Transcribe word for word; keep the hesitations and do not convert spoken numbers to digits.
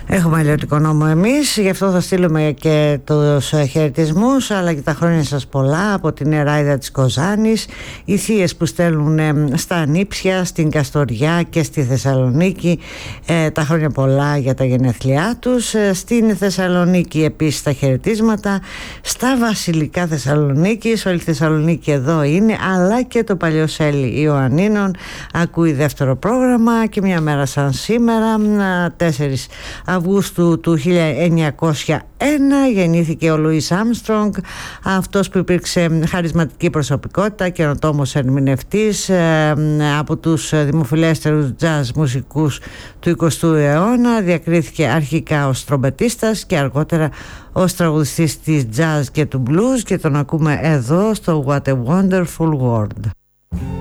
Έχουμε αλλιώτικο νόμο εμείς, γι' αυτό θα στείλουμε και τους χαιρετισμούς αλλά και τα χρόνια σας πολλά από την Εράιδα της Κοζάνης, οι θείες που στέλνουν στα Ανήψια, στην Καστοριά και στη Θεσσαλονίκη ε, τα χρόνια πολλά για τα γενέθλιά τους. Στην Θεσσαλονίκη επίσης τα χαιρετίσματα, στα Βασιλικά Θεσσαλονίκης, όλη η Θεσσαλονίκη εδώ είναι, αλλά και το Παλιοσέλι Ιωαννίνων ακούει δεύτερο πρόγραμμα. Και μια μέρα σαν σήμερα, τέσσερις Αυγούστου του χίλια εννιακόσια ένα, γεννήθηκε ο Λουίς Άρμστρονγκ, αυτός που υπήρξε χαρισματική προσωπικότητα, καινοτόμος ερμηνευτής, από τους δημοφιλέστερους jazz μουσικούς του εικοστού αιώνα. Διακρίθηκε αρχικά ως τρομπετίστας και αργότερα ως τραγουδιστής της jazz και του blues, και τον ακούμε εδώ στο What a Wonderful World.